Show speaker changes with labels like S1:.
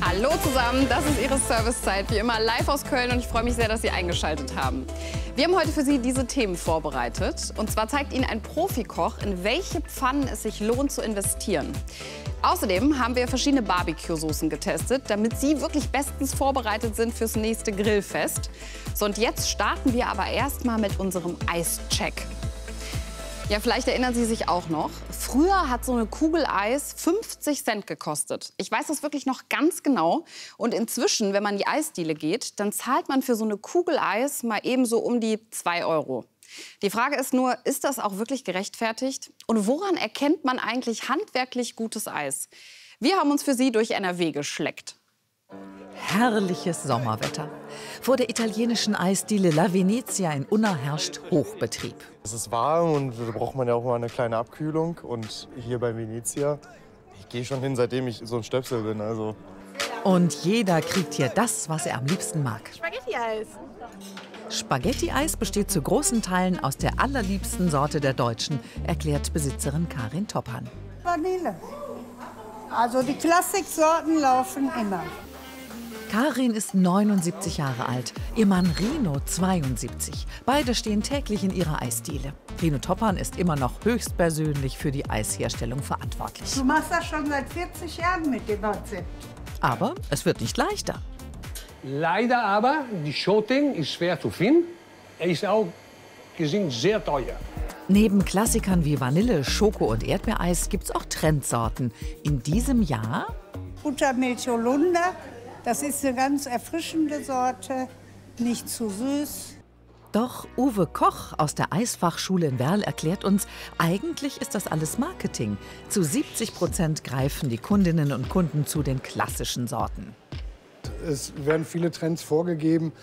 S1: Hallo zusammen, das ist Ihre Servicezeit, wie immer live aus Köln und ich freue mich sehr, dass Sie eingeschaltet haben. Wir haben heute für Sie diese Themen vorbereitet. Und zwar zeigt Ihnen ein Profikoch, in welche Pfannen es sich lohnt zu investieren. Außerdem haben wir verschiedene Barbecue-Soßen getestet, damit Sie wirklich bestens vorbereitet sind fürs nächste Grillfest. So, und jetzt starten wir aber erstmal mit unserem Eischeck. Ja, vielleicht erinnern Sie sich auch noch. Früher hat so eine Kugel Eis 50 Cent gekostet. Ich weiß das wirklich noch ganz genau. Und inzwischen, wenn man in die Eisdiele geht, dann zahlt man für so eine Kugel Eis mal eben so um die 2 Euro. Die Frage ist nur, ist das auch wirklich gerechtfertigt? Und woran erkennt man eigentlich handwerklich gutes Eis? Wir haben uns für Sie durch NRW geschleckt.
S2: Herrliches Sommerwetter. Vor der italienischen Eisdiele La Venezia in Unna herrscht Hochbetrieb.
S3: Es ist warm und da braucht man ja auch mal eine kleine Abkühlung. Und hier bei Venezia, ich gehe schon hin, seitdem ich so ein Stöpsel bin. Also.
S2: Und jeder kriegt hier das, was er am liebsten mag.
S4: Spaghetti-Eis.
S2: Spaghetti-Eis besteht zu großen Teilen aus der allerliebsten Sorte der Deutschen, erklärt Besitzerin Karin Toppan.
S4: Vanille. Also die Klassiksorten laufen immer.
S2: Karin ist 79 Jahre alt, ihr Mann Rino 72. Beide stehen täglich in ihrer Eisdiele. Rino Toppan ist immer noch höchstpersönlich für die Eisherstellung verantwortlich.
S4: Du machst das schon seit 40 Jahren mit dem Rezept.
S2: Aber es wird nicht leichter.
S5: Leider aber, die Schoting ist schwer zu finden. Er ist auch gesehen sehr teuer.
S2: Neben Klassikern wie Vanille, Schoko und Erdbeereis gibt es auch Trendsorten. In diesem Jahr
S4: Buttermilch Holunder, das ist eine ganz erfrischende Sorte, nicht zu süß.
S2: Doch Uwe Koch aus der Eisfachschule in Werl erklärt uns, eigentlich ist das alles Marketing. Zu 70% greifen die Kundinnen und Kunden zu den klassischen Sorten.
S6: Es werden viele Trends vorgegeben,